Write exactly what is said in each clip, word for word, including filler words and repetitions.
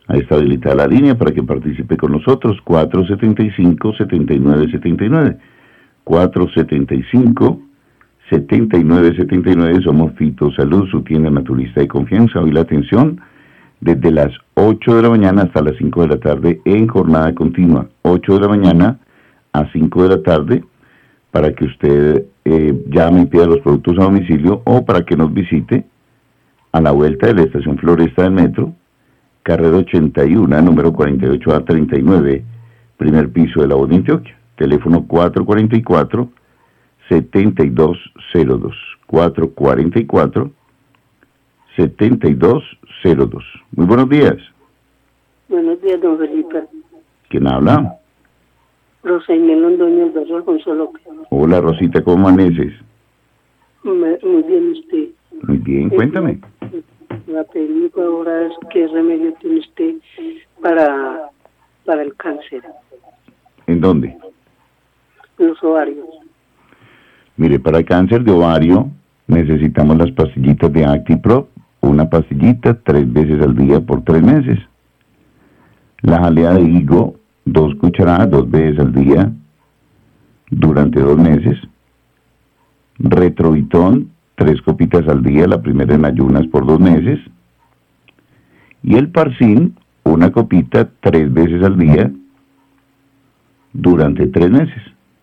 Ahí está habilitada la línea para que participe con nosotros, cuatro setenta y cinco, setenta y nueve setenta y nueve. cuatro setenta y cinco, setenta y nueve setenta y nueve. Somos Fito Salud, su tienda naturista de confianza. Hoy la atención desde las ocho de la mañana hasta las cinco de la tarde en jornada continua. ocho de la mañana a cinco de la tarde para que usted eh, llame y pida los productos a domicilio o para que nos visite a la vuelta de la estación Floresta del Metro, carrera ochenta y uno, número cuarenta y ocho A treinta y nueve, primer piso de la voz de Antioquia. Teléfono cuatro cuarenta y cuatro, setenta y dos cero dos. cuatro cuarenta y cuatro, setenta y dos cero dos. Muy buenos días. Buenos días, don Felipe. ¿Quién habla? Rosa Inés Londoño, el barrio Alfonso. Hola, Rosita, ¿cómo amaneces? Me, muy bien, usted. Muy bien, cuéntame. La pregunta ahora es qué remedio tiene usted para, para el cáncer. ¿En dónde? En los ovarios. Mire, para el cáncer de ovario necesitamos las pastillitas de ActiProp, una pastillita tres veces al día por tres meses. La jalea de higo, dos cucharadas, dos veces al día, durante dos meses. Retrovitón, tres copitas al día, la primera en ayunas por dos meses. Y el Parsin, una copita tres veces al día, durante tres meses.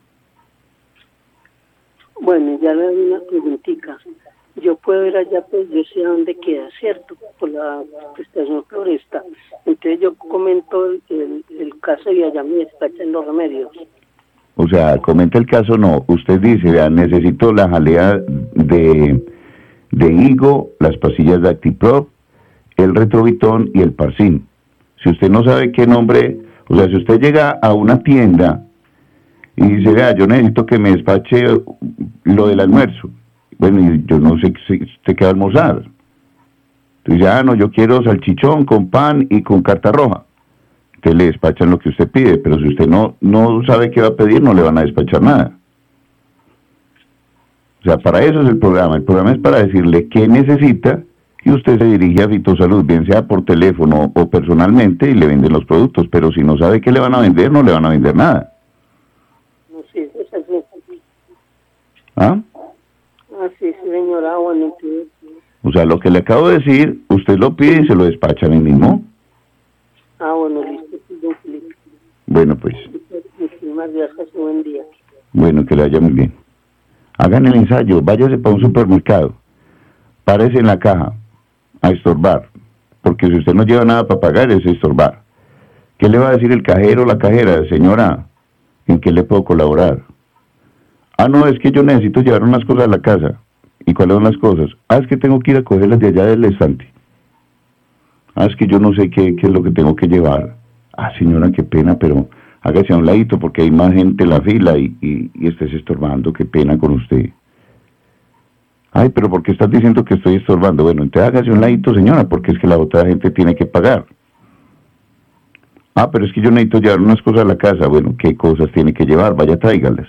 Bueno, ya le doy una preguntita. Yo puedo ir allá, pues yo sé a dónde queda, ¿cierto? Por la estación Floresta. Entonces yo comento el, el, el caso y allá me despachan los remedios. O sea, comenta el caso, no. Usted dice, vea, necesito la jalea de, de higo, las pastillas de ActiProp, el Retrovitón y el Parsin. Si usted no sabe qué nombre, o sea, si usted llega a una tienda y dice, vea, yo necesito que me despache lo del almuerzo. Bueno, y yo no sé si usted qué va a almorzar. Entonces, ah, no, yo quiero salchichón con pan y con carta roja. Entonces le despachan lo que usted pide, pero si usted no, no sabe qué va a pedir, no le van a despachar nada. O sea, para eso es el programa. El programa es para decirle qué necesita y usted se dirige a Fitosalud, bien sea por teléfono o personalmente, y le venden los productos. Pero si no sabe qué le van a vender, no le van a vender nada. Sí, es así. ¿Ah? Ah, sí, sí, señora, bueno, entonces... O sea, lo que le acabo de decir, usted lo pide y se lo despachan ahí mismo. Ah, bueno, listo, sí, don Felipe. Bueno, pues. Muchísimas gracias, buen día. Bueno, que le vaya muy bien. Hagan el ensayo, váyase para un supermercado, párese en la caja a estorbar, porque si usted no lleva nada para pagar, es estorbar. ¿Qué le va a decir el cajero o la cajera? Señora, ¿en qué le puedo colaborar? Ah, no, es que yo necesito llevar unas cosas a la casa. ¿Y cuáles son las cosas? Ah, es que tengo que ir a cogerlas de allá del estante. Ah, es que yo no sé qué, qué es lo que tengo que llevar. Ah, señora, qué pena, pero hágase a un ladito porque hay más gente en la fila y, y, y estés estorbando, qué pena con usted. Ay, pero ¿por qué estás diciendo que estoy estorbando? Bueno, entonces hágase a un ladito, señora, porque es que la otra gente tiene que pagar. Ah, pero es que yo necesito llevar unas cosas a la casa. Bueno, ¿qué cosas tiene que llevar? Vaya, tráigalas.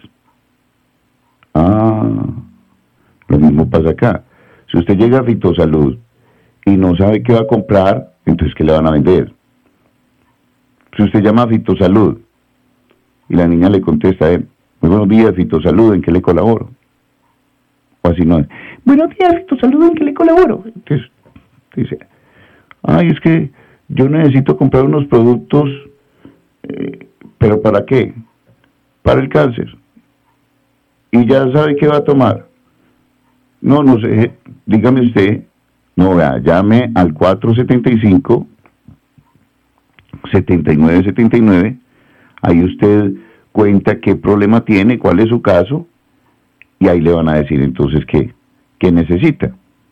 Ah, lo mismo pasa acá. Si usted llega a Fitosalud y no sabe qué va a comprar, entonces ¿qué le van a vender? Si usted llama a Fitosalud y la niña le contesta a él, muy buenos días, Fitosalud, ¿en qué le colaboro? O así no es, buenos días, Fitosalud, ¿en qué le colaboro? Entonces dice, ay, es que yo necesito comprar unos productos, eh, ¿pero para qué? Para el cáncer. Y ya sabe qué va a tomar. No, no sé, dígame usted. No, vea, llame al cuatro setenta y cinco, setenta y nueve setenta y nueve. Ahí usted cuenta qué problema tiene, cuál es su caso, y ahí le van a decir entonces qué, qué necesita.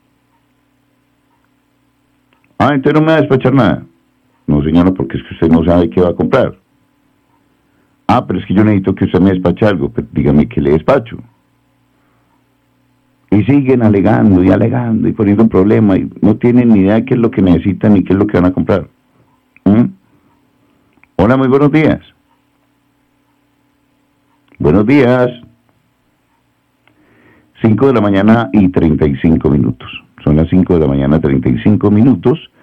Ah, entonces no me va a despachar nada. No, señora, porque es que usted no sabe qué va a comprar. Ah, pero es que yo necesito que usted me despache algo. Pero dígame qué le despacho. Y siguen alegando y alegando y poniendo un problema y no tienen ni idea de qué es lo que necesitan ni qué es lo que van a comprar. ¿Mm? Hola, muy buenos días. Buenos días. cinco de la mañana y treinta y cinco minutos. Son las cinco de la mañana, treinta y cinco minutos.